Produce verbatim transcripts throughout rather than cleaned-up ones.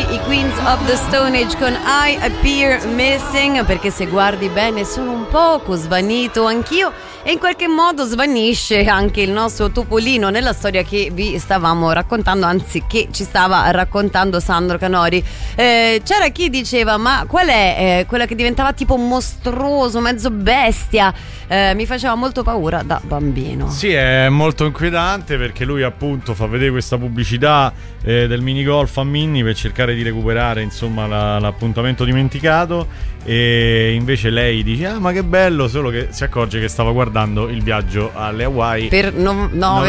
i Queens of the Stone Age con I Appear Missing, perché se guardi bene sono un poco svanito anch'io e in qualche modo svanisce anche il nostro Topolino nella storia che vi stavamo raccontando, anzi che ci stava raccontando Sandro Canori. Eh, c'era chi diceva: ma qual è eh, quella che diventava tipo mostruoso, mezzo bestia? Eh, mi faceva molto paura da bambino. Sì, è molto inquietante perché lui appunto fa vedere questa pubblicità eh, del minigolf a Minnie per cercare di recuperare insomma la, l'appuntamento dimenticato, e invece lei dice: ah, ma che bello, solo che si accorge che stava guardando il viaggio alle Hawaii per no,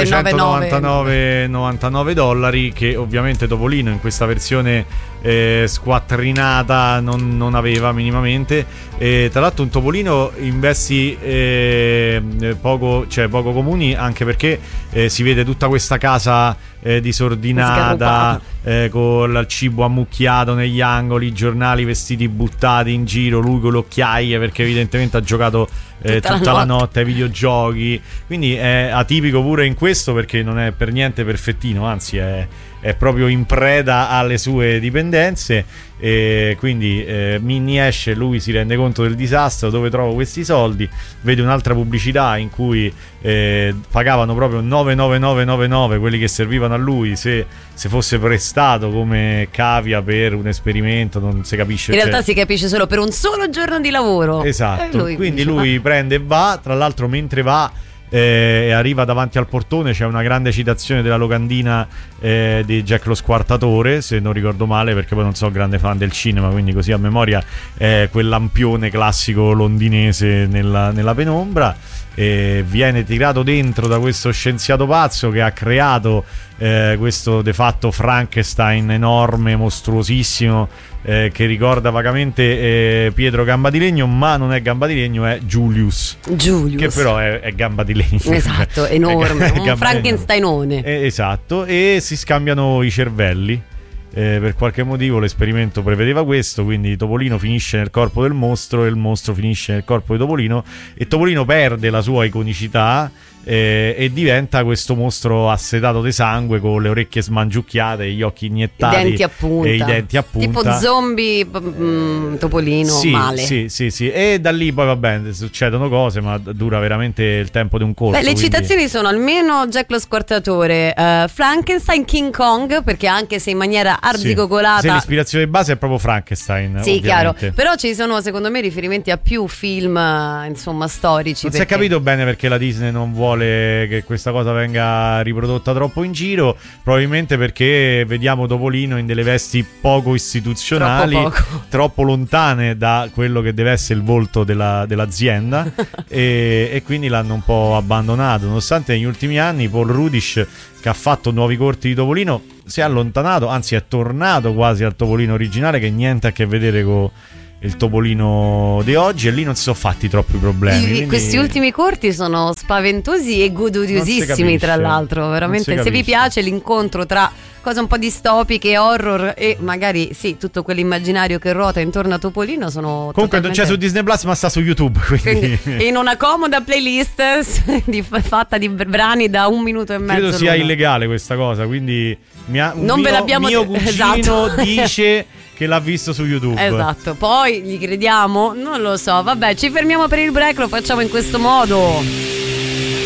novecentonovantanove dollari, che ovviamente Topolino in questa versione eh, squattrinata non, non aveva minimamente. E tra l'altro un Topolino in vesti eh, poco, cioè poco comuni, anche perché eh, si vede tutta questa casa eh, disordinata, eh, con il cibo ammucchiato negli angoli, giornali vestiti buttati in giro, lui con le occhiaie perché evidentemente ha giocato eh, tutta, tutta la, notte. la notte ai videogiochi, quindi è atipico pure in questo perché non è per niente perfettino, anzi è, è proprio in preda alle sue dipendenze. E quindi eh, Minnie esce, lui si rende conto del disastro, dove trovo questi soldi, vede un'altra pubblicità in cui eh, pagavano proprio nove nove nove nove nove quelli che servivano a lui se, se fosse prestato come cavia per un esperimento, non si capisce, in realtà si capisce solo per un solo giorno di lavoro. Esatto, lui quindi dice, lui ma... prende e va, tra l'altro mentre va Eh, e arriva davanti al portone, c'è una grande citazione della locandina eh, di Jack lo Squartatore, se non ricordo male, perché poi non sono grande fan del cinema, quindi così a memoria è quel lampione classico londinese nella, nella penombra. E viene tirato dentro da questo scienziato pazzo che ha creato eh, questo de fatto Frankenstein enorme, mostruosissimo, eh, che ricorda vagamente eh, Pietro Gamba di Legno, ma non è Gamba di Legno, è Julius, Julius. che però è, è Gamba di Legno. Esatto, enorme, un Frankensteinone. Eh, esatto, e si scambiano i cervelli. Eh, per qualche motivo l'esperimento prevedeva questo, quindi Topolino finisce nel corpo del mostro e il mostro finisce nel corpo di Topolino, e Topolino perde la sua iconicità eh, e diventa questo mostro assetato di sangue con le orecchie smangiucchiate, gli occhi iniettati, i denti a punta, e i denti a punta, tipo zombie mm, Topolino, sì, male. Sì, sì, sì. E da lì poi va bene, succedono cose, ma dura veramente il tempo di un colpo. Beh, le quindi... citazioni sono almeno Jack lo Squartatore, uh, Frankenstein, King Kong, perché anche se in maniera arzigogolata, sì, sì, l'ispirazione di base è proprio Frankenstein. Sì, ovviamente. Chiaro. Però ci sono secondo me riferimenti a più film insomma storici. Non perché... si è capito bene perché la Disney non vuole che questa cosa venga riprodotta troppo in giro, probabilmente perché vediamo Topolino in delle vesti poco istituzionali, troppo, poco. troppo lontane da quello che deve essere il volto della, dell'azienda e, e quindi l'hanno un po' abbandonato, nonostante negli ultimi anni Paul Rudish, che ha fatto nuovi corti di Topolino, si è allontanato, anzi è tornato quasi al Topolino originale, che niente a che vedere con il Topolino di oggi, e lì non si sono fatti troppi problemi. I, quindi... Questi ultimi corti sono spaventosi e goduriosissimi, tra l'altro, veramente. Se vi piace l'incontro tra cose un po' distopiche, horror e magari sì, tutto quell'immaginario che ruota intorno a Topolino, sono comunque totalmente... non c'è su Disney Plus, ma sta su YouTube, quindi... quindi in una comoda playlist di, fatta di brani da un minuto e mezzo. Credo sia l'uno. illegale questa cosa, quindi mia, non mio, ve l'abbiamo mio de- cugino esatto. dice che l'ha visto su YouTube. Esatto, poi gli crediamo? Non lo so. Vabbè, ci fermiamo per il break, lo facciamo in questo modo.